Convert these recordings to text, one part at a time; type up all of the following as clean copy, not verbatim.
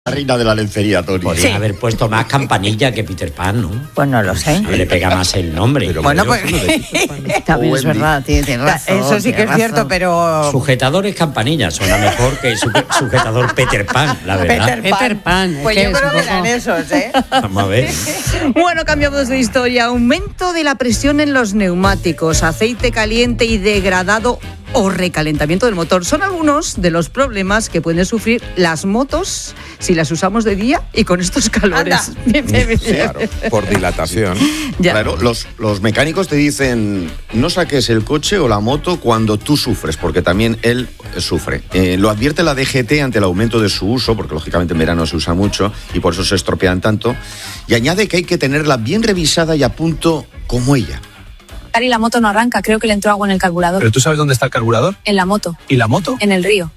La reina de la lencería, Tony. Podría haber puesto más Campanilla que Peter Pan, ¿no? Pues no lo sé. Le pega más el nombre. Pero Bueno, pues También es verdad, tiene razón. eso sí que es cierto, pero... Sujetador es Campanilla, suena mejor que sujetador Peter Pan, la verdad. Peter Pan. Pues yo creo que eran esos, ¿eh? Vamos a ver. Bueno, cambiamos de historia. Aumento de la presión en los neumáticos, aceite caliente y degradado o recalentamiento del motor. Son algunos de los problemas que pueden sufrir las motos si las usamos de día y con estos calores. Claro, por dilatación. Ya. Claro, los mecánicos te dicen no saques el coche o la moto cuando tú sufres, porque también él sufre. Lo advierte la DGT ante el aumento de su uso, porque lógicamente en verano se usa mucho y por eso se estropean tanto, y añade que hay que tenerla bien revisada y a punto como ella. Y la moto no arranca, creo que le entró agua en el carburador. ¿Pero tú sabes dónde está el carburador? En la moto. ¿Y la moto? En el río.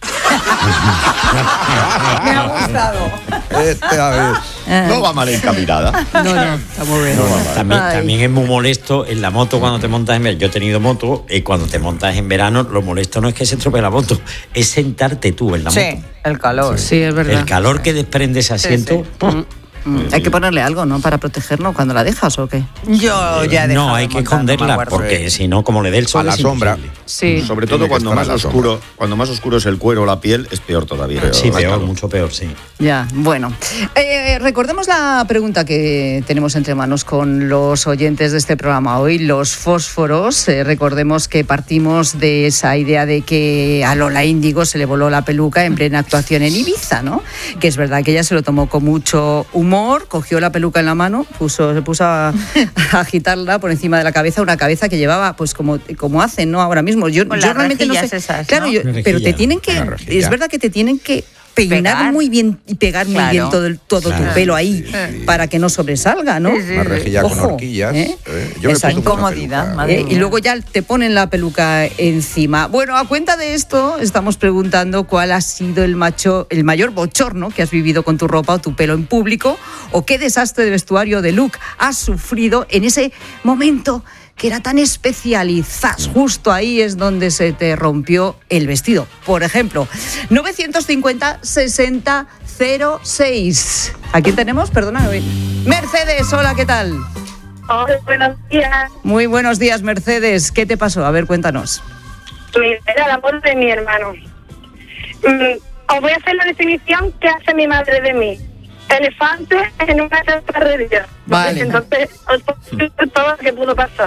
Me ha gustado. No va mal encaminada. No, está muy bien. También es muy molesto en la moto cuando te montas en verano. Yo he tenido moto y cuando te montas en verano, lo molesto no es que se estropee la moto, es sentarte tú en la moto. Sí, el calor. Sí, es verdad. El calor que desprende ese asiento. Sí. Hay que ponerle algo, ¿no? Para protegerlo cuando la dejas, ¿o qué? Yo ya he dejado No, hay de que montar, no me esconderla acuerdo. porque si no, como le dé el sol A la es sombra. imposible. Sí. Sobre todo Tiene que cuando estar más a la oscuro, cuando más oscuro es el cuero o la piel, es peor todavía. Sí, Más peor, calor. mucho peor, sí. Ya, bueno. Recordemos la pregunta que tenemos entre manos con los oyentes de este programa hoy, los fósforos. Recordemos que partimos de esa idea de que a Lola Índigo se le voló la peluca en plena actuación en Ibiza, ¿no? Que es verdad que ella se lo tomó con mucho humor, cogió la peluca en la mano, se puso a agitarla por encima de la cabeza, una cabeza que llevaba, pues como hacen, ¿no? Ahora mismo. Yo Con las realmente no sé. rejillas esas, Claro, ¿no? pero te tienen que. Una rejilla. Es verdad que te tienen que peinar Pegar. muy bien y pegar muy Claro. bien todo Claro. tu pelo ahí para que no sobresalga, ¿no? Sí, sí. Una rejilla con Ojo, horquillas. ¿eh? Yo me he Esa puesto una incomodidad, peluca. madre Y luego ya te ponen la peluca encima. Bueno, a cuenta de esto, estamos preguntando cuál ha sido el mayor bochorno que has vivido con tu ropa o tu pelo en público, o qué desastre de vestuario, de look has sufrido en ese momento que era tan especial y ¡zas! Justo ahí es donde se te rompió el vestido. Por ejemplo, 950-60-06. ¿A quién tenemos? Perdona. Mercedes, hola, ¿qué tal? Hola, buenos días. Muy buenos días, Mercedes. ¿Qué te pasó? A ver, cuéntanos. Era el amor de mi hermano. Os voy a hacer la definición que hace mi madre de mí. Elefante en una chatarrería. Vale. Entonces, os puedo decir todo lo que pudo pasar.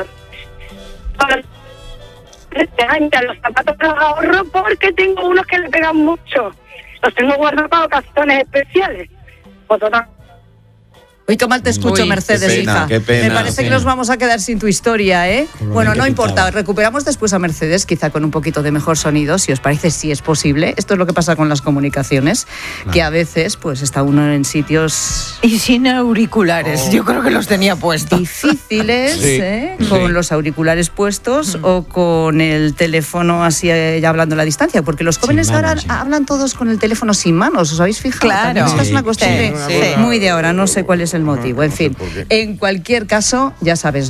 Este año los zapatos los ahorro porque tengo unos que le pegan mucho. Los tengo guardados para ocasiones especiales. Pues total. Uy, qué mal te escucho, Uy, Mercedes, qué pena, hija. qué pena. Me parece que nos vamos a quedar sin tu historia, ¿eh? Con lo Bueno, bien no que importa, pintaba. recuperamos después a Mercedes, quizá con un poquito de mejor sonido, si os parece, si es posible. Esto es lo que pasa con las comunicaciones, que a veces pues está uno en sitios Y sin auriculares. Yo creo que los tenía puestos. difíciles, Sí, con sí. los auriculares puestos o con el teléfono así ya hablando a la distancia, porque los jóvenes manos, ahora sí. hablan todos con el teléfono sin manos, ¿os habéis fijado? Claro. También esta es una Sí, costumbre sí. muy de ahora, no sé cuál es el motivo, en No sé fin. por qué. En cualquier caso, ya sabes,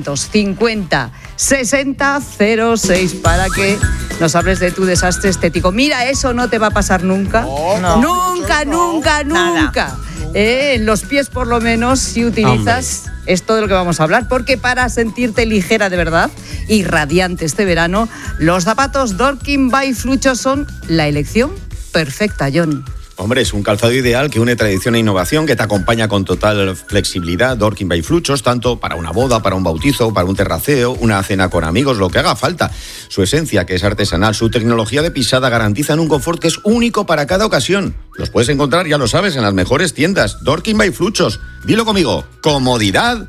950-60-06 para que nos hables de tu desastre estético. Mira, eso no te va a pasar nunca. No. Nunca, nunca, Nada. nunca. En los pies, por lo menos, si utilizas esto de lo que vamos a hablar, porque para sentirte ligera de verdad y radiante este verano, los zapatos Dorking by Flucho son la elección perfecta, John. Hombre, es un calzado ideal que une tradición e innovación, que te acompaña con total flexibilidad. Dorking by Fluchos, tanto para una boda, para un bautizo, para un terraceo, una cena con amigos, lo que haga falta. Su esencia, que es artesanal, su tecnología de pisada garantizan un confort que es único para cada ocasión. Los puedes encontrar, ya lo sabes, en las mejores tiendas. Dorking by Fluchos. Dilo conmigo. Comodidad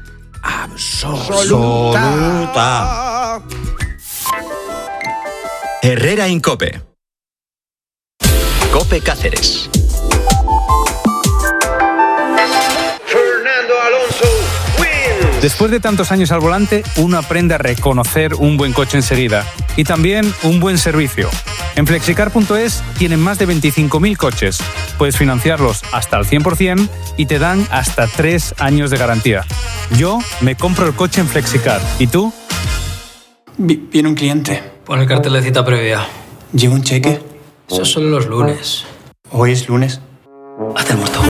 Absoluta. Herrera Incope. Cope Cáceres. Después de tantos años al volante, uno aprende a reconocer un buen coche enseguida y también un buen servicio. En Flexicar.es tienen más de 25.000 coches. Puedes financiarlos hasta el 100% y te dan hasta 3 años de garantía. Yo me compro el coche en Flexicar. ¿Y tú? Viene un cliente. Pon el cartel de cita previa. ¿Lleva un cheque? Esos son los lunes. Hoy es lunes. Hacemos todo.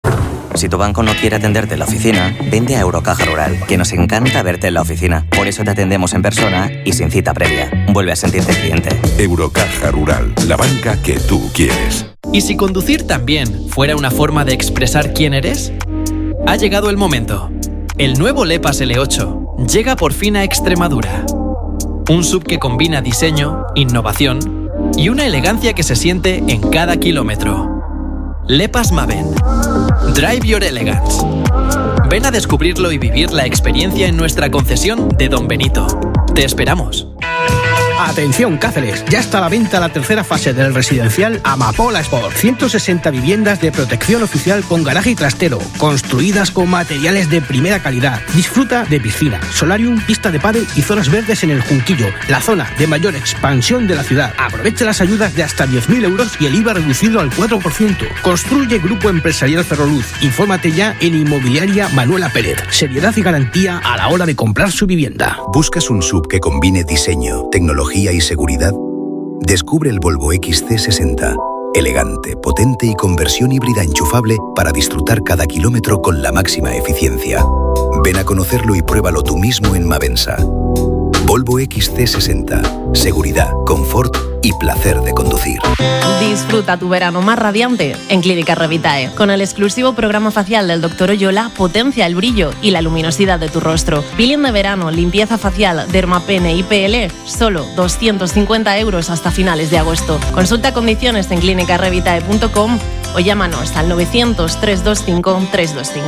Si tu banco no quiere atenderte en la oficina, vente a Eurocaja Rural, que nos encanta verte en la oficina. Por eso te atendemos en persona y sin cita previa. Vuelve a sentirte cliente. Eurocaja Rural, la banca que tú quieres. ¿Y si conducir también fuera una forma de expresar quién eres? Ha llegado el momento. El nuevo Lepas L8 llega por fin a Extremadura. Un SUV que combina diseño, innovación y una elegancia que se siente en cada kilómetro. Lepas Maven. Drive your elegance. Ven a descubrirlo y vivir la experiencia en nuestra concesión de Don Benito. Te esperamos. Atención Cáceres, ya está a la venta la tercera fase del residencial Amapola Sport. 160 viviendas de protección oficial con garaje y trastero, construidas con materiales de primera calidad. Disfruta de piscina, solarium, pista de pádel y zonas verdes en el Junquillo, la zona de mayor expansión de la ciudad. Aprovecha las ayudas de hasta 10.000 euros y el IVA reducido al 4%. Construye Grupo Empresarial Ferroluz. Infórmate ya en Inmobiliaria Manuela Pérez. Seriedad y garantía a la hora de comprar su vivienda. ¿Buscas un SUV que combine diseño, tecnología y seguridad? Descubre el Volvo XC60. Elegante, potente y con versión híbrida enchufable para disfrutar cada kilómetro con la máxima eficiencia. Ven a conocerlo y pruébalo tú mismo en Mavensa. Volvo XC60. Seguridad, confort y placer de conducir. Disfruta tu verano más radiante en Clínica Revitae. Con el exclusivo programa facial del Dr. Oyola, potencia el brillo y la luminosidad de tu rostro. Peeling de verano, limpieza facial, dermapene y PL, solo 250 euros hasta finales de agosto. Consulta condiciones en clinicarevitae.com o llámanos al 900 325 325.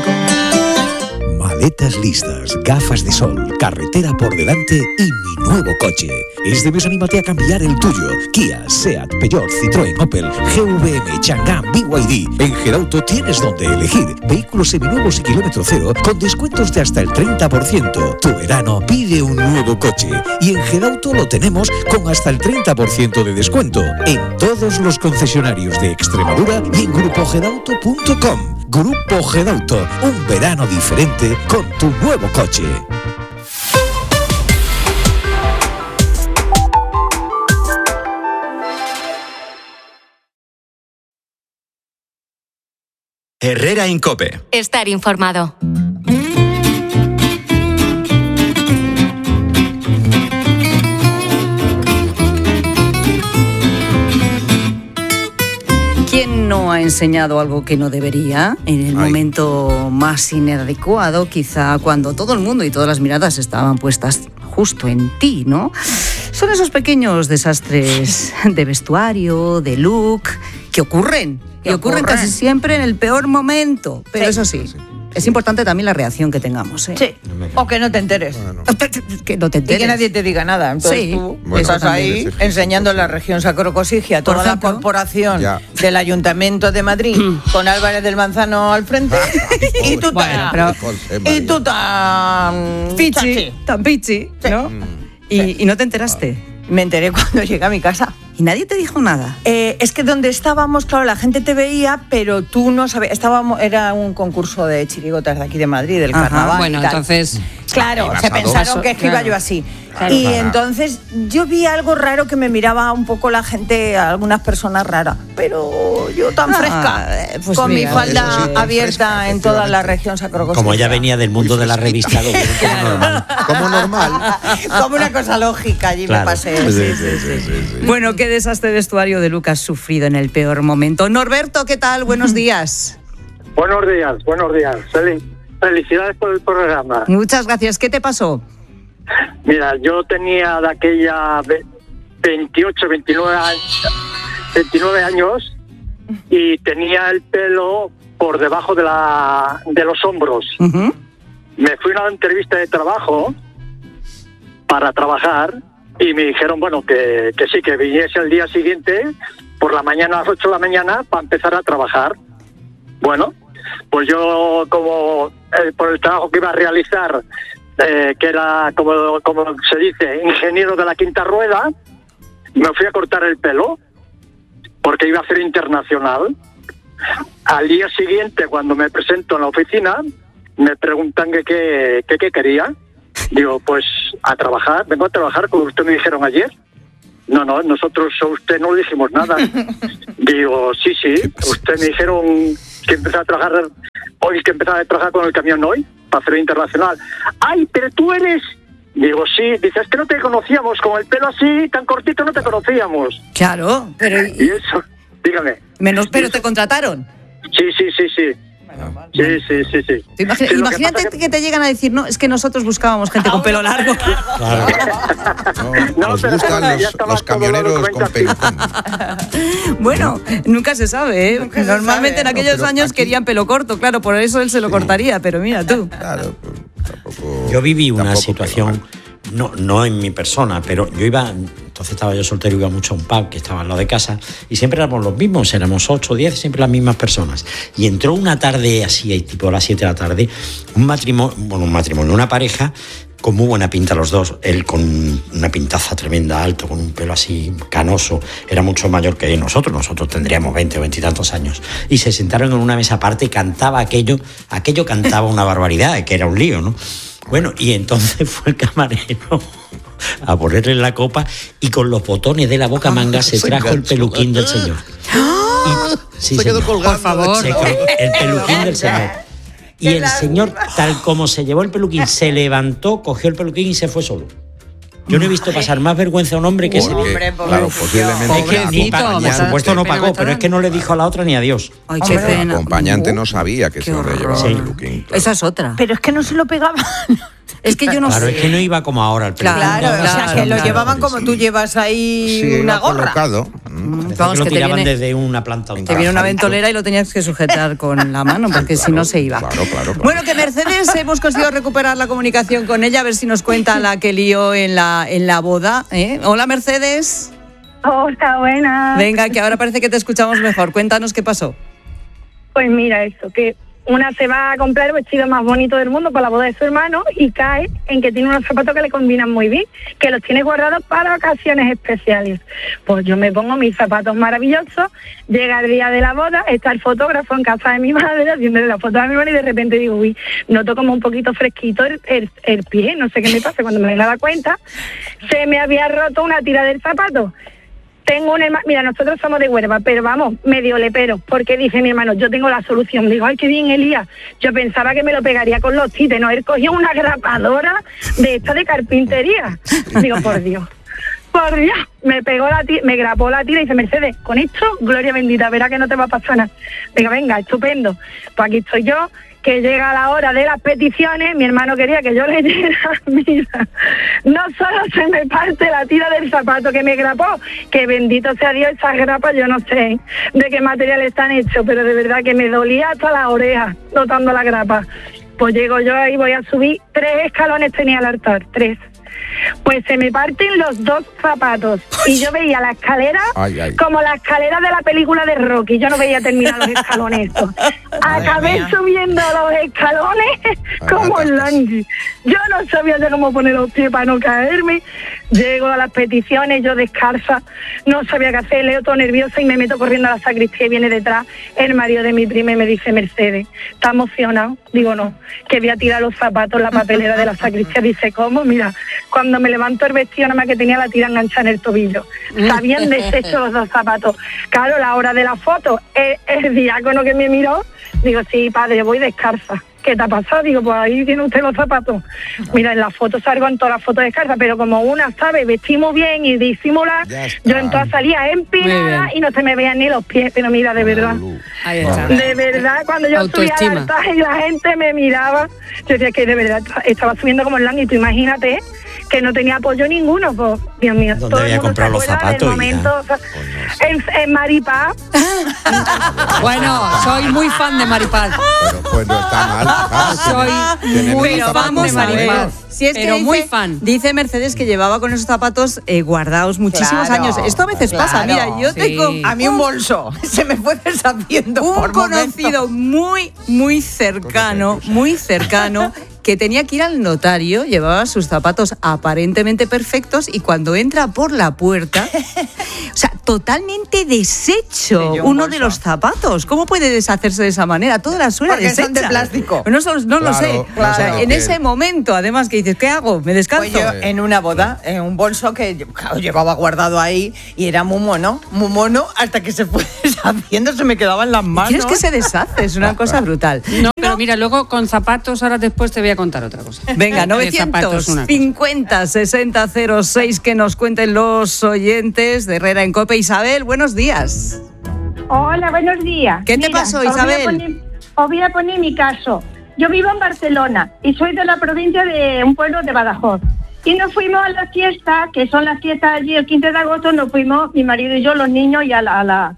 Maletas listas, gafas de sol, carretera por delante y mi nuevo coche. Este mes anímate a cambiar el tuyo. Kia, Seat, Peugeot, Citroën, Opel, GVM, Chang'an, BYD. En Gedauto tienes donde elegir. Vehículos seminuevos y kilómetro cero con descuentos de hasta el 30%. Tu verano pide un nuevo coche. Y en Gedauto lo tenemos con hasta el 30% de descuento. En todos los concesionarios de Extremadura y en grupogedauto.com. Grupo Gedauto, un verano diferente con tu nuevo coche. Herrera Incope. Estar informado. ¿Quién no ha enseñado algo que no debería en el momento más inadecuado, quizá cuando todo el mundo y todas las miradas estaban puestas justo en ti, ¿no? Son esos pequeños desastres de vestuario, de look, que ocurren casi siempre en el peor momento. Pero eso sí, es importante también la reacción que tengamos, ¿eh? Sí. O que no te enteres. Que no te enteres. Y que nadie te diga nada. Entonces tú estás ahí enseñando la región sacrocosigia a toda la corporación del Ayuntamiento de Madrid con Álvarez del Manzano al frente y tú tan pichi, ¿no? ¿Y no te enteraste? Me enteré cuando llegué a mi casa. ¿Y nadie te dijo nada? Es que donde estábamos, claro, la gente te veía, pero tú no sabías. Era un concurso de chirigotas de aquí de Madrid, del carnaval. Bueno, y tal. entonces... Claro, se pensaron que es que iba yo así. Claro. Y entonces yo vi algo raro que me miraba un poco la gente, algunas personas raras. Pero yo tan fresca, pues con mira, mi falda sí, abierta fresca, en toda la región sacrocostia. Como ella venía del mundo de la revista, lo vieron como normal. Como normal. Como una cosa lógica, allí me pasé. Sí. Bueno, qué desastre de vestuario de Lucas has sufrido en el peor momento. Norberto, ¿qué tal? Buenos días. Buenos días. Felicidades por el programa. Muchas gracias. ¿Qué te pasó? Mira, yo tenía de aquella 29 años y tenía el pelo por debajo de los hombros. Uh-huh. Me fui a una entrevista de trabajo para trabajar y me dijeron, bueno, que sí, que viniese el día siguiente por la mañana a las 8 de la mañana para empezar a trabajar. Bueno, pues yo como por el trabajo que iba a realizar, que era, como se dice, ingeniero de la quinta rueda, me fui a cortar el pelo porque iba a ser internacional. Al día siguiente, cuando me presento en la oficina, me preguntan que qué quería. Digo, pues a trabajar, vengo a trabajar como usted me dijeron ayer. No, nosotros a usted no le dijimos nada. Digo, sí, usted me dijeron que empezara a trabajar hoy que empezaba a trabajar con el camión hoy, para hacer internacional. ¡Ay, pero tú eres! Digo, sí. Dice, es que no te conocíamos, con el pelo así, tan cortito, no te conocíamos. Claro, pero... Y eso, dígame. Pero te contrataron. Sí. Sí. Imagínate que te llegan a decir, no, es que nosotros buscábamos gente con pelo largo. Claro. Nos gustan los camioneros con pelucón. Bueno, nunca se sabe, ¿eh? Normalmente en aquellos años querían pelo corto, claro, por eso él se lo cortaría, pero mira tú. Claro, tampoco. Yo viví una situación, no en mi persona, pero yo iba... Entonces estaba yo soltero, iba mucho a un pub que estaba al lado de casa y siempre éramos los mismos, éramos 8 o 10, siempre las mismas personas. Y entró una tarde así, tipo a las 7 de la tarde, una pareja con muy buena pinta los dos. Él con una pintaza tremenda, alto, con un pelo así canoso, era mucho mayor que nosotros tendríamos 20 o 20 y tantos años. Y se sentaron en una mesa aparte y cantaba aquello cantaba una barbaridad, que era un lío, ¿no? Bueno, y entonces fue el camarero a ponerle la copa y con los botones de la boca manga se trajo el peluquín del señor. Se quedó colgando. Por favor. El peluquín del señor. Y el señor, tal como se llevó el peluquín, se levantó, cogió el peluquín y se fue solo. Yo no he visto pasar más vergüenza a un hombre que ese. Claro, posiblemente. Por supuesto no pagó, pero es que no le dijo a la otra ni adiós. Ay, qué pena. El acompañante no sabía que se hombre llevaba el peluquín. Esa es otra. Pero es que no se lo pegaban. Es que yo no sé. Claro, es que no iba como ahora el peluquín. Claro, o sea, que lo llevaban como tú llevas ahí una gorra. Vamos, que lo tiraban desde una planta. Te viene una ventolera y lo tenías que sujetar con la mano, porque si no se iba. Claro. Bueno, que Mercedes hemos conseguido recuperar la comunicación con ella, a ver si nos cuenta la que lió en la boda. Hola, Mercedes. Hola, buenas. Venga, que ahora parece que te escuchamos mejor. Cuéntanos qué pasó. Pues mira eso, que una se va a comprar el vestido más bonito del mundo para la boda de su hermano y cae en que tiene unos zapatos que le combinan muy bien, que los tiene guardados para ocasiones especiales. Pues yo me pongo mis zapatos maravillosos, llega el día de la boda, está el fotógrafo en casa de mi madre haciéndole la foto a mi madre y de repente digo, uy, noto como un poquito fresquito el pie, no sé qué me pasa. Cuando me daba cuenta, se me había roto una tira del zapato. Tengo un hermano, mira, nosotros somos de Huelva, pero vamos, medio lepero, porque dice mi hermano, yo tengo la solución. Digo, ay, qué bien, Elías. Yo pensaba que me lo pegaría con los tites, no, él cogió una grapadora de esta de carpintería. Digo, por Dios, me pegó me grapó la tira y dice, Mercedes, con esto, gloria bendita, verá que no te va a pasar nada. Digo, venga, estupendo. Pues aquí estoy yo, que llega la hora de las peticiones, mi hermano quería que yo leyera, mira, no solo se me parte la tira del zapato que me grapó, que bendito sea Dios, esas grapas yo no sé de qué material están hechos, pero de verdad que me dolía hasta las orejas notando la grapa. Pues llego yo ahí, voy a subir, 3 escalones tenía el altar, 3. Pues se me parten los 2 zapatos y yo veía la escalera como la escalera de la película de Rocky. Yo no veía terminar los escalones estos. Acabé subiendo los escalones como el langui. Yo no sabía ya cómo poner los pies para no caerme. Llego a las peticiones, yo descalza, no sabía qué hacer, leo todo nerviosa y me meto corriendo a la sacristía y viene detrás el marido de mi prima y me dice, Mercedes, ¿está emocionado? Digo, no, que voy a tirar los zapatos en la papelera de la sacristía. Dice, ¿cómo? Mira, cuando me levanto el vestido nada más que tenía la tira enganchada en el tobillo. Se habían deshecho los 2 zapatos. Claro, la hora de la foto, el diácono que me miró, digo, sí, padre, voy descalza. ¿Qué te ha pasado? Digo, pues ahí tiene usted los zapatos. Mira, en la foto salgo en todas las fotos descalzas, pero como una, ¿sabe? Vestimos bien y disimula, yo en todas salía empinada y no se me veían ni los pies, pero mira, de verdad. De verdad, cuando yo subía al altar y la gente me miraba, yo decía que de verdad estaba subiendo como el langui, tú imagínate, que no tenía apoyo ninguno, pues, Dios mío. ¿Dónde había comprado los zapatos? Momento, o sea, en Maripaz. Bueno, soy muy fan de Maripaz. Pero pues no está mal. Soy muy fan de Maripaz. Si es pero que muy fan. Dice Mercedes que llevaba con esos zapatos guardados muchísimos años. Esto a veces pasa. Mira, yo tengo a mí un bolso se me fue deshaciendo un por conocido muy cercano que tenía que ir al notario, llevaba sus zapatos aparentemente perfectos y cuando entra por la puerta, o sea, totalmente deshecho uno de los zapatos. ¿Cómo puede deshacerse de esa manera? Toda la suela deshecha. Son de plástico. No lo sé. Claro. O sea, en ese momento, además, que dices, ¿qué hago? ¿Me descanso? Pues yo en una boda, en un bolso que llevaba guardado ahí y era muy mono, hasta que se fue deshaciendo, se me quedaba en las manos. ¿Quieres que se deshace? Es una cosa brutal. No. pero mira, luego con zapatos, ahora después te voy a contar otra cosa. Venga, 950-60-06, que nos cuenten los oyentes de Herrera en COPE. Isabel, buenos días. Hola, buenos días. ¿Qué te pasó, Isabel? Os voy a poner mi caso. Yo vivo en Barcelona y soy de la provincia de un pueblo de Badajoz. Y nos fuimos a la fiesta, que son las fiestas allí el 15 de agosto, nos fuimos mi marido y yo, los niños, y a la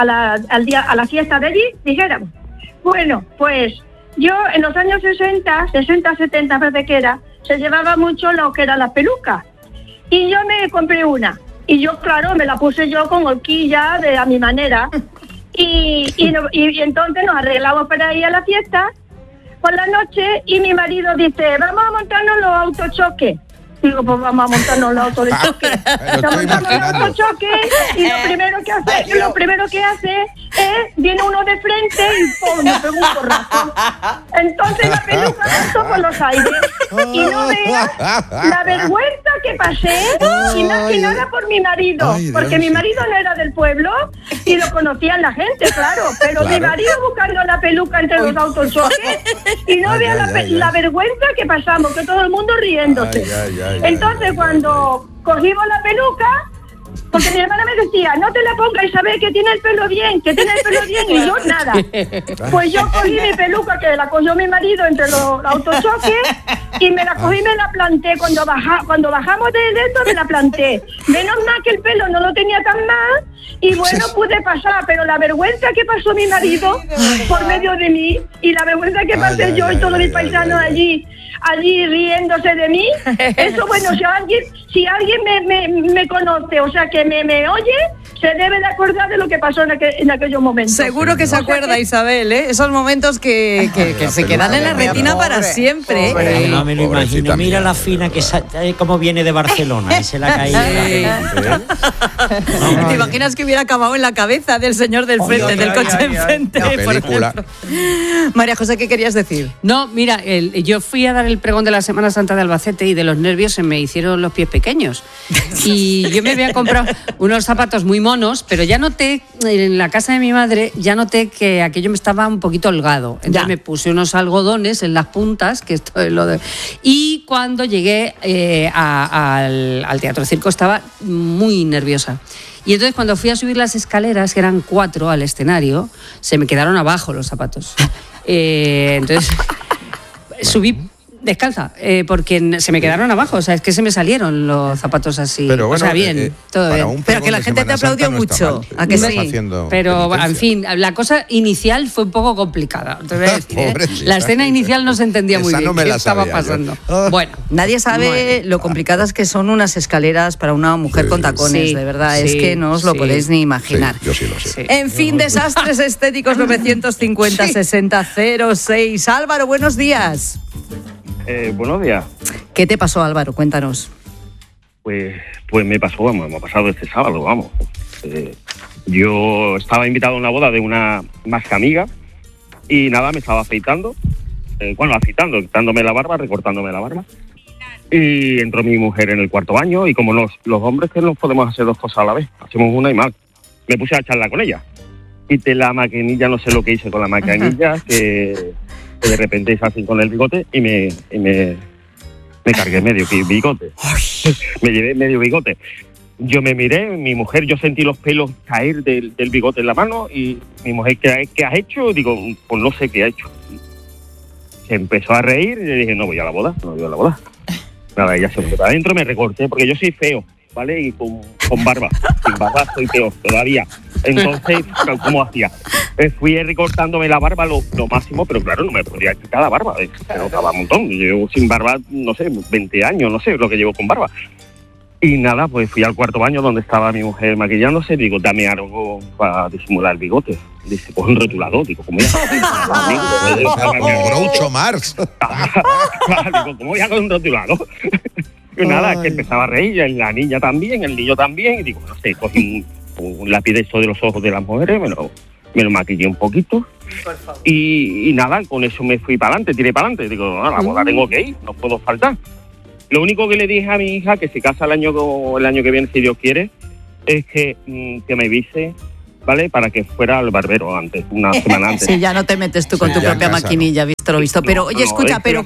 fiesta de allí, dijéramos. Bueno, pues yo en los años 60, 70, parece que era, se llevaba mucho lo que eran las pelucas. Y yo me compré una. Y yo, claro, me la puse yo con horquilla, a mi manera. Y entonces nos arreglamos para ir a la fiesta por la noche y mi marido dice, vamos a montarnos los autochoques. Digo, pues vamos a montarnos los autos de choque. Nos montamos los autochoques y lo primero que hace es, viene uno de frente y ¡pum!, me pega un porrazo. Entonces la peluca pasó por los aires y no veas la vergüenza que pasé, y más que nada por mi marido, porque mi marido no era del pueblo y lo conocían la gente, claro, pero mi marido buscando la peluca entre los autochoques y no veas la vergüenza que pasamos, que todo el mundo riéndose. Entonces cuando cogimos la peluca, porque mi hermana me decía, no te la pongas, Isabel, que tiene el pelo bien, y yo nada. Pues yo cogí mi peluca, que la cogió mi marido entre los autochoques, y me la cogí y me la planté. Cuando bajamos del esto, me la planté. Menos mal que el pelo no lo tenía tan mal, y bueno, pude pasar, pero la vergüenza que pasó mi marido por medio de mí, y la vergüenza que pasé yo y todos mis paisanos allí riéndose de mí, eso, bueno, si alguien me conoce, o sea, que me oye, se debe de acordar de lo que pasó en aquellos momentos. Seguro que se acuerda, Isabel, ¿eh? Esos momentos que se quedan en la retina para siempre. No me lo imagino. Mira la fina que cómo viene de Barcelona y se la ha caído. ¿Te imaginas que hubiera acabado en la cabeza del señor del frente, del coche enfrente? María José, ¿qué querías decir? No, mira, yo fui a dar el pregón de la Semana Santa de Albacete y de los nervios se me hicieron los pies pequeños. Y yo me había comprado unos zapatos muy monos, pero ya noté, en la casa de mi madre, que aquello me estaba un poquito holgado. Entonces me puse unos algodones en las puntas, que esto es lo de... Y cuando llegué al Teatro Circo estaba muy nerviosa. Y entonces cuando fui a subir las escaleras, que eran 4 al escenario, se me quedaron abajo los zapatos. Entonces subí descalza, porque se me quedaron abajo, o sea, es que se me salieron los zapatos así. Pero bueno, o sea, bien, todo bien. Pero que la gente te aplaudió mucho, ¿a que sí? Pero, en fin, la cosa inicial fue un poco complicada. Te voy a decir, la escena inicial no se entendía muy bien qué estaba pasando. Bueno, nadie sabe lo complicadas que son unas escaleras para una mujer con tacones, de verdad, es que no os lo podéis ni imaginar. Yo sí lo sé. En fin, desastres estéticos, 950-60-06. Álvaro, buenos días. Buenos días. ¿Qué te pasó, Álvaro? Cuéntanos. Pues me pasó, me ha pasado este sábado, vamos. Yo estaba invitado a una boda de una más que amiga y nada, me estaba afeitando. Quitándome la barba, recortándome la barba. Y entró mi mujer en el cuarto baño y como los hombres que no podemos hacer dos cosas a la vez, hacemos una y mal. Me puse a charlar con ella. Quité la maquinilla, no sé lo que hice con la maquinilla, que de repente hice así con el bigote y me cargué medio bigote. Me llevé medio bigote. Yo me miré, mi mujer, yo sentí los pelos caer del bigote en la mano y mi mujer, ¿qué has hecho? Digo, pues no sé qué ha hecho. Se empezó a reír y le dije, no voy a la boda. Nada, ella se fue para adentro, me recorté, porque yo soy feo, ¿vale? Y con barba. Sin barba soy feo todavía. Entonces, ¿cómo hacía? Fui recortándome la barba lo máximo, pero claro, no me podía quitar la barba. Se notaba un montón. Yo llevo sin barba, no sé, 20 años, no sé lo que llevo con barba. Y nada, pues fui al cuarto baño donde estaba mi mujer maquillándose. Digo, dame algo para disimular el bigote. Dice, pues un rotulador. Digo, ¿cómo voy a Groucho Marx. Digo, ¿cómo voy a con un rotulador? Y nada, que empezaba a reír, la niña también, el niño también. Y digo, no sé, cogí un lápiz de esto de los ojos de las mujeres, me lo maquillé un poquito. Y nada, con eso me fui para adelante, tiré para adelante. Digo, a la boda tengo que ir, no puedo faltar. Lo único que le dije a mi hija, que se casa el año que viene, si Dios quiere, es que me avise ¿vale? Para que fuera al barbero antes, una semana antes. Sí, ya no te metes tú con tu propia maquinilla, visto lo visto. Pero, oye, escucha, pero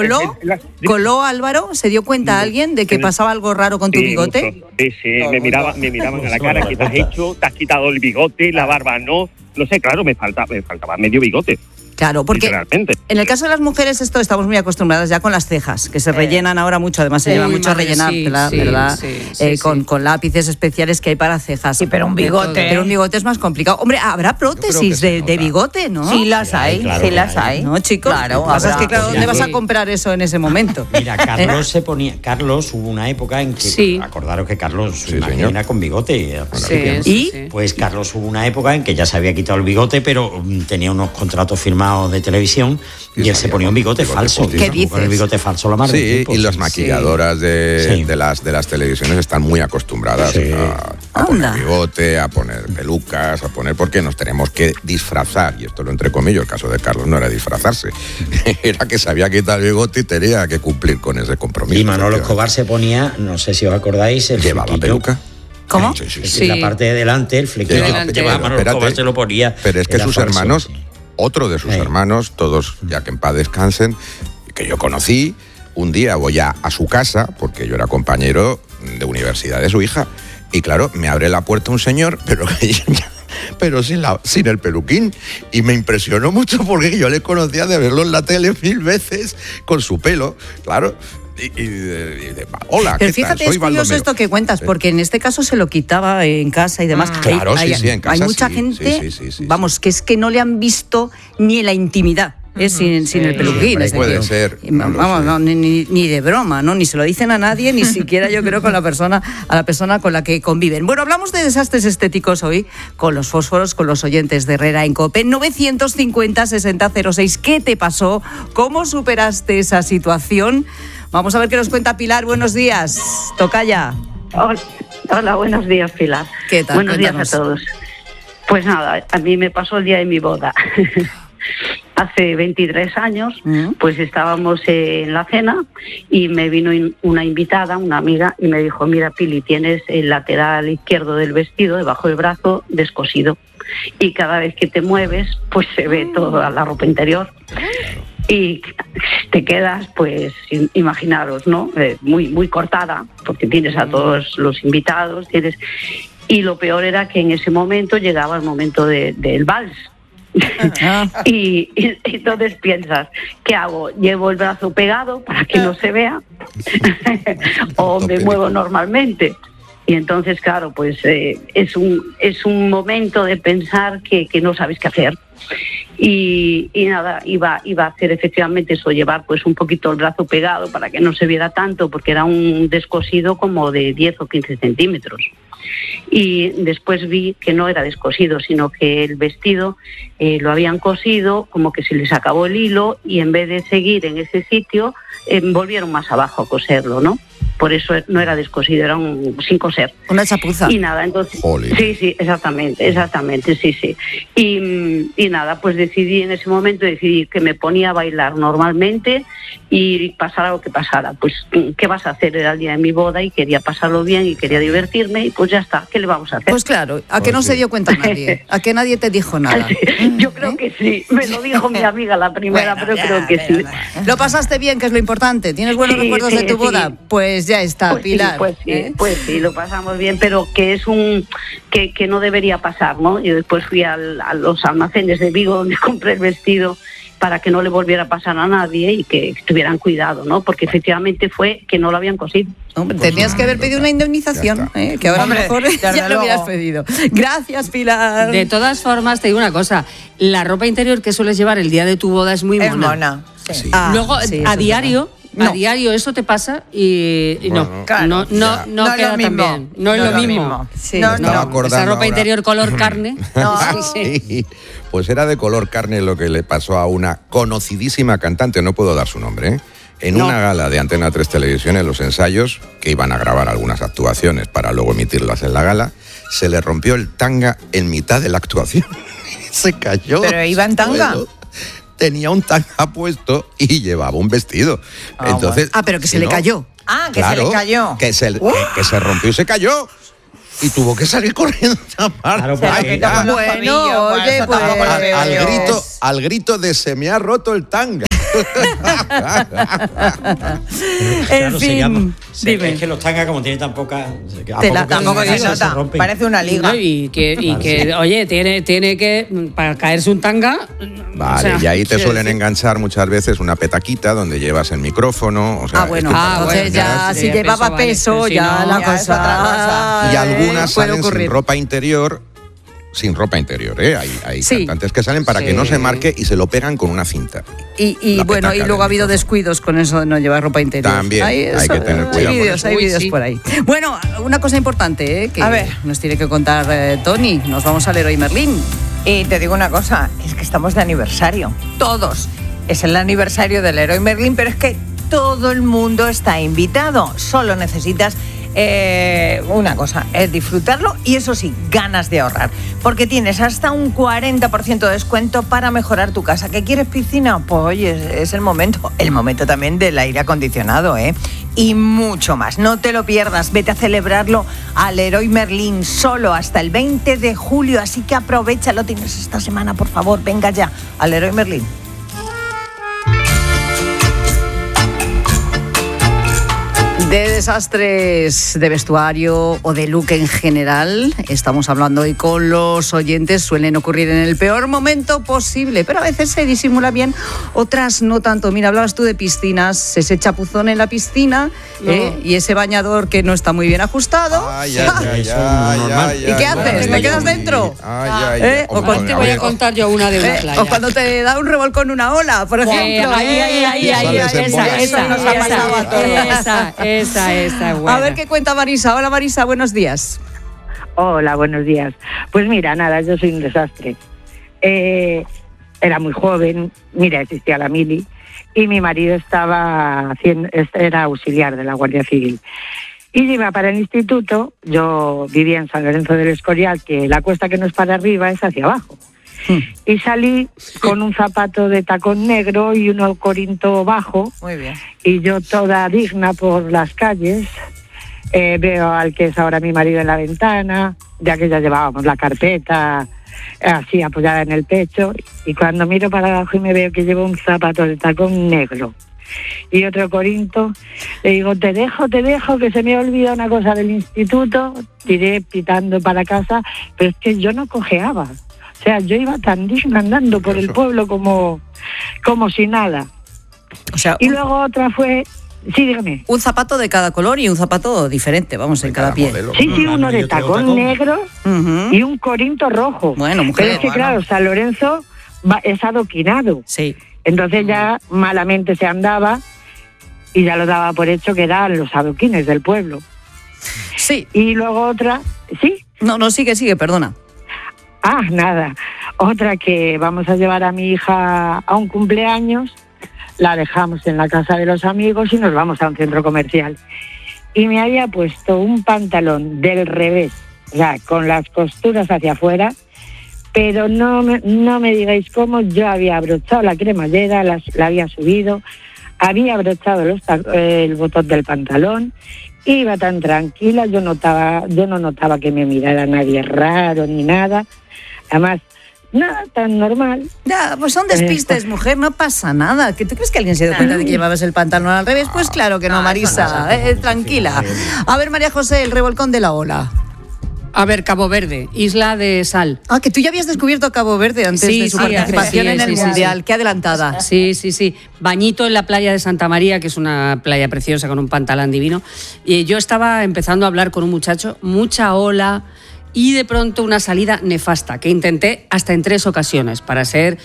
¿coló Álvaro? ¿Se dio cuenta alguien de que pasaba algo raro con tu bigote? Sí, me miraban a la cara, ¿qué te has hecho? ¿Te has quitado el bigote, la barba no? No sé, claro, me faltaba medio bigote. Claro, porque en el caso de las mujeres esto estamos muy acostumbradas ya con las cejas, que se rellenan ahora mucho, además se lleva mucho a rellenar, ¿verdad? Con lápices especiales que hay para cejas. Sí, pero un bigote. Pero un bigote es más complicado. Hombre, habrá prótesis de bigote, ¿no? Sí las hay, claro, sí las hay. No, chicos, claro, pasa es que, claro, ¿dónde vas a comprar eso en ese momento? Mira, Carlos hubo una época en que, acordaros que Carlos era con bigote. Pues Carlos hubo una época en que ya se había quitado el bigote, pero tenía unos contratos firmados de televisión y él se ponía un bigote falso. ¿Qué dices? Con el bigote falso la mar. Sí, y las maquilladoras de las televisiones están muy acostumbradas a poner bigote, a poner pelucas, porque nos tenemos que disfrazar, y esto lo entrecomillo, el caso de Carlos no era disfrazarse, era que se había quitado el bigote y tenía que cumplir con ese compromiso. Y Manolo Escobar se ponía, no sé si os acordáis, llevaba flequillo. peluca. ¿Cómo? Sí. La parte de delante, el flequillo que Manolo Escobar se lo ponía. Pero es que sus hermanos, otro de sus hermanos, todos ya que en paz descansen, que yo conocí, un día voy a su casa, porque yo era compañero de universidad de su hija, y claro, me abre la puerta un señor, pero sin el peluquín, y me impresionó mucho porque yo le conocía de verlo en la tele 1000 veces con su pelo, claro. Hola, pero fíjate, es curioso esto que cuentas, porque en este caso se lo quitaba en casa y demás. Claro, en casa. Hay mucha gente, vamos, que es que no le han visto ni en la intimidad. Sin el peluquín. Puede ser. Vamos, ni de broma, ¿no? Ni se lo dicen a nadie, ni siquiera yo creo a la persona con la que conviven. Bueno, hablamos de desastres estéticos hoy con los fósforos, con los oyentes de Herrera en COPE. 950-6006. ¿Qué te pasó? ¿Cómo superaste esa situación? Vamos a ver qué nos cuenta Pilar. Buenos días, tocaya. Hola, buenos días, Pilar. ¿Qué tal? Buenos días a todos. Pues nada, a mí me pasó el día de mi boda. Hace 23 años, pues estábamos en la cena y me vino una invitada, una amiga, y me dijo: mira, Pili, tienes el lateral izquierdo del vestido, debajo del brazo, descosido. Y cada vez que te mueves, pues se ve toda la ropa interior. Y te quedas, pues, imaginaros, ¿no? Muy, muy cortada, porque tienes a todos los invitados, Y lo peor era que en ese momento llegaba el momento del vals. Y entonces piensas, ¿qué hago? ¿Llevo el brazo pegado para que no se vea? ¿O me muevo normalmente? Y entonces, claro, pues es un momento de pensar que no sabes qué hacer. Y nada, iba a hacer efectivamente eso, llevar pues un poquito el brazo pegado para que no se viera tanto, porque era un descosido como de 10 o 15 centímetros. Y después vi que no era descosido, sino que el vestido lo habían cosido, como que se les acabó el hilo, y en vez de seguir en ese sitio, volvieron más abajo a coserlo, ¿no? Por eso no era descosido, era sin coser. Una chapuza. Y nada, entonces... Sí, exactamente, sí. Y nada, pues decidí que me ponía a bailar normalmente y pasara lo que pasara. Pues, ¿qué vas a hacer? Era el día de mi boda y quería pasarlo bien y quería divertirme, y pues ya está, ¿qué le vamos a hacer? Pues claro, ¿a que no se dio cuenta nadie? ¿A que nadie te dijo nada? Yo creo que sí, me lo dijo mi amiga la primera, pero creo que sí. ¿Lo pasaste bien, que es lo importante? ¿Tienes buenos recuerdos de tu boda? Pues ya está, pues Pilar. Pues sí, lo pasamos bien, pero que es que no debería pasar, ¿no? Yo después fui a los almacenes de Vigo donde compré el vestido para que no le volviera a pasar a nadie y que tuvieran cuidado, ¿no? Porque efectivamente fue que no lo habían cosido. Hombre, tenías que haber pedido una indemnización, que ahora mejor ya lo hubieras pedido. Gracias, Pilar. De todas formas, te digo una cosa, la ropa interior que sueles llevar el día de tu boda es muy mona. Es mona, sí. Luego, a diario... No. A diario eso te pasa y no queda tan bien. No es lo mismo. Sí. Esa ropa interior color carne. Sí. Pues era de color carne lo que le pasó a una conocidísima cantante, no puedo dar su nombre, en una gala de Antena 3 Televisión, en los ensayos, que iban a grabar algunas actuaciones para luego emitirlas en la gala, se le rompió el tanga en mitad de la actuación. Se cayó. ¿Pero iba en tanga? Tenía un tanga puesto y llevaba un vestido. Entonces, pero que se le cayó. Que se le cayó. Que se rompió y se cayó. y tuvo que salir corriendo a tapar. Claro, bueno, oye, pues... al grito de se me ha roto el tanga. En fin, dime. Es que los tangas, como tienen tan poca tampoco se nota. Parece una liga. No, y que oye, tiene que, para caerse un tanga. Vale, y ahí te suelen enganchar muchas veces una petaquita donde llevas el micrófono. O sea, entonces ya si llevaba peso, ya la cosa. Y algunas salen sin ropa interior. Sin ropa interior, ¿eh? Hay cantantes que salen para que no se marque y se lo pegan con una cinta. Y bueno, y luego ha habido descuidos con eso de no llevar ropa interior. También, hay que tener cuidado. Hay vídeos por ahí. Bueno, una cosa importante, que nos tiene que contar Tony. Nos vamos a Leroy Merlin. Y te digo una cosa, es que estamos de aniversario. Todos. Es el aniversario del Leroy Merlin, pero es que todo el mundo está invitado. Solo necesitas... una cosa, es disfrutarlo y eso sí, ganas de ahorrar, porque tienes hasta un 40% de descuento para mejorar tu casa. ¿Qué quieres, piscina? Pues oye, es el momento también del aire acondicionado, y mucho más. No te lo pierdas, vete a celebrarlo al Leroy Merlin solo hasta el 20 de julio, así que aprovechalo, tienes esta semana, por favor, venga ya al Leroy Merlin. De desastres de vestuario o de look en general, estamos hablando hoy con los oyentes. Suelen ocurrir en el peor momento posible, pero a veces se disimula bien, otras no tanto. Mira, hablabas tú de piscinas, ese chapuzón en la piscina, y ese bañador que no está muy bien ajustado. ¿Y qué haces? ¿Te quedas dentro? O cuando te voy a contar yo una de una playa. O cuando te da un revolcón una ola, por ejemplo. Esa es buena. A ver qué cuenta Marisa. Hola Marisa, buenos días. Hola, buenos días. Pues mira, nada, yo soy un desastre. Era muy joven, mira, existía la mili, y mi marido era auxiliar de la Guardia Civil. Y yo iba para el instituto, yo vivía en San Lorenzo del Escorial, que la cuesta que no es para arriba es hacia abajo. Y salí con un zapato de tacón negro y uno corinto bajo. Muy bien. Y yo toda digna por las calles. Veo al que es ahora mi marido en la ventana, ya que ya llevábamos la carpeta así apoyada en el pecho. Y cuando miro para abajo y me veo que llevo un zapato de tacón negro y otro corinto, le digo, te dejo, que se me ha olvidado una cosa del instituto. Tiré pitando para casa, pero es que yo no cojeaba. O sea, yo iba tan digna andando por el pueblo como si nada. O sea, y luego otra fue... Sí, dígame. Un zapato de cada color y un zapato diferente, vamos, en cada pie. Modelo. Sí, uno de tacón negro y un corinto rojo. Bueno, mujer. Pero es que claro, San Lorenzo es adoquinado. Sí. Entonces ya malamente se andaba y ya lo daba por hecho que eran los adoquines del pueblo. Sí. Y luego otra... ¿Sí? No, sigue, perdona. Nada. Otra que vamos a llevar a mi hija a un cumpleaños, la dejamos en la casa de los amigos y nos vamos a un centro comercial. Y me había puesto un pantalón del revés, o sea, con las costuras hacia afuera, pero no me digáis cómo. Yo había abrochado la cremallera, la había subido, había abrochado el botón del pantalón, iba tan tranquila, yo no notaba que me mirara nadie raro ni nada. Además, nada, tan normal. Ya, pues son despistes, mujer, no pasa nada. ¿Qué tú crees que alguien se dio cuenta de que llevabas el pantalón al revés? Pues claro que no, Marisa, tranquila. A ver, María José, el revolcón de la ola. A ver, Cabo Verde, Isla de Sal. Que tú ya habías descubierto Cabo Verde antes de su participación en el Mundial. Sí. Qué adelantada. Sí. Bañito en la playa de Santa María, que es una playa preciosa con un pantalón divino. Y yo estaba empezando a hablar con un muchacho, mucha ola, y de pronto una salida nefasta, que intenté hasta en 3 ocasiones para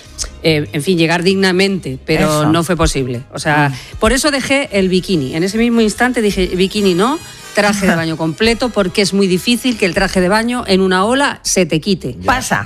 llegar dignamente, pero no fue posible. O sea, por eso dejé el bikini. En ese mismo instante dije, bikini no, traje de baño completo, porque es muy difícil que el traje de baño en una ola se te quite. Pasa.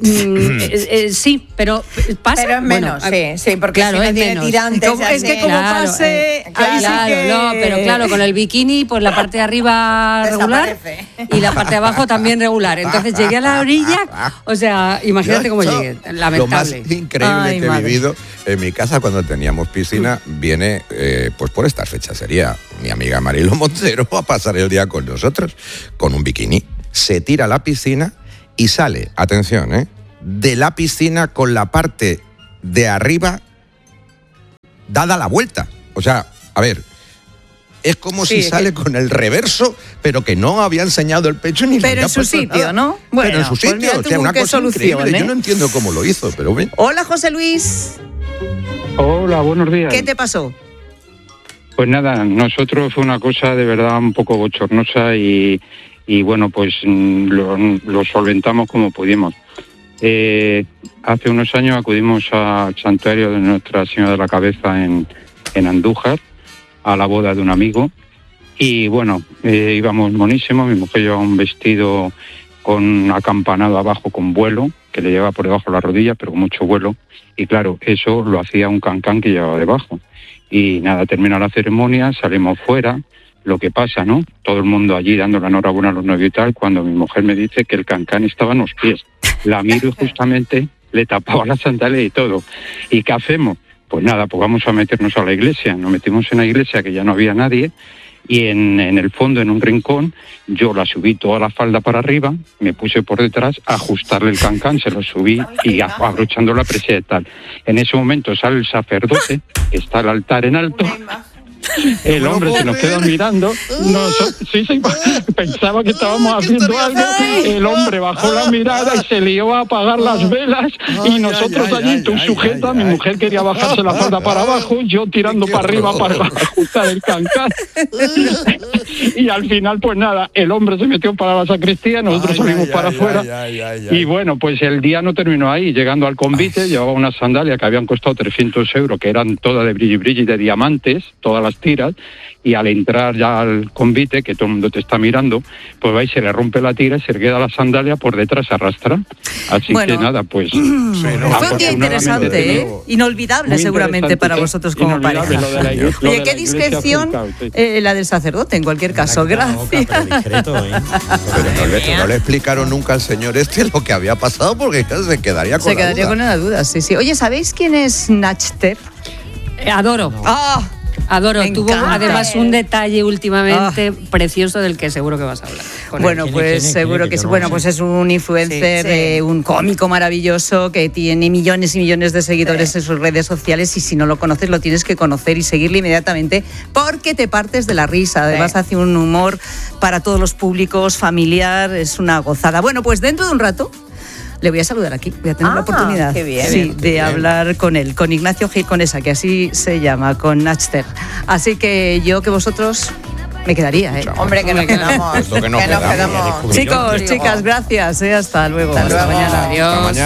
Sí, pero pasa. Pero es menos, sí, porque claro, si no tiene tirantes. Es que como pase... pero claro, con el bikini, pues la parte de arriba regular y la parte de abajo también regular. Entonces llegué a la orilla, o sea, imagínate cómo llegué, lamentable. Lo más increíble que he vivido en mi casa cuando teníamos piscina viene pues por estas fechas. Sería mi amiga Marilo Montero a pasar el día con nosotros con un bikini. se tira a la piscina y sale, atención, de la piscina con la parte de arriba dada la vuelta. O sea, a ver, es como si sale con el reverso, pero que no había enseñado el pecho ni pero en su sitio, nada. ¿no? Bueno, pero en su sitio, pues mira, una cosa increíble. ¿eh? Yo no entiendo cómo lo hizo, pero bien. Hola, José Luis. Hola, buenos días. ¿Qué te pasó? Pues nada, nosotros fue una cosa de verdad un poco bochornosa y bueno, pues lo solventamos como pudimos. Hace unos años acudimos al santuario de Nuestra Señora de la Cabeza en Andújar, a la boda de un amigo, y bueno, íbamos monísimos. Mi mujer llevaba un vestido con acampanado abajo con vuelo, que le llevaba por debajo de la rodilla, pero con mucho vuelo, y claro, eso lo hacía un cancán que llevaba debajo. Y nada, termina la ceremonia, salimos fuera, lo que pasa, ¿no? Todo el mundo allí dando la enhorabuena a los novios y tal, cuando mi mujer me dice que el cancán estaba en los pies. La miro y justamente le tapaba la sandalia y todo. ¿Y qué hacemos? Pues nada, pues vamos a meternos a la iglesia. Nos metimos en la iglesia, que ya no había nadie, y en el fondo, en un rincón, yo la subí toda la falda para arriba, me puse por detrás a ajustarle el cancán, se lo subí y abrochando la presea y tal. En ese momento sale el sacerdote, está el altar en alto. El hombre se nos quedó mirando, pensaba que estábamos haciendo algo, el hombre bajó la mirada y se lió a apagar las velas y nosotros allí, tú sujeta, mi mujer quería bajarse la falda para abajo, yo tirando para arriba para ajustar el cancán. Y al final, pues nada, el hombre se metió para la sacristía, nosotros salimos para afuera y bueno, pues el día no terminó ahí. Llegando al convite, llevaba una sandalia que habían costado 300 euros, que eran todas de brilli de diamantes, todas las tiras, y al entrar ya al convite, que todo el mundo te está mirando, pues va y se le rompe la tira y se le queda la sandalia por detrás, se arrastra. Así que nada, pues... Fue un día interesante, inolvidable muy seguramente para vosotros como pareja. Oye, qué discreción la del sacerdote, en cualquier caso. Gracias. Pero no le explicaron nunca al señor lo que había pasado, porque se quedaría con la duda. Con una duda, sí. Oye, ¿sabéis quién es Nachter? Adoro. Adoro, tuvo además un detalle últimamente precioso del que seguro que vas a hablar. Bueno, pues seguro que sí. Bueno, pues es un influencer, un cómico maravilloso que tiene millones y millones de seguidores en sus redes sociales, y si no lo conoces lo tienes que conocer y seguirle inmediatamente porque te partes de la risa. Además hace un humor para todos los públicos, familiar, es una gozada. Bueno, pues dentro de un rato le voy a saludar aquí, voy a tener la oportunidad de hablar con él, con Ignacio Gil Conesa, que así se llama, con Nachter. Así que yo que vosotros me quedaría, Hombre, que nos quedamos. Chicos, chicas, gracias, hasta luego. Hasta luego. Mañana. Adiós. Hasta mañana.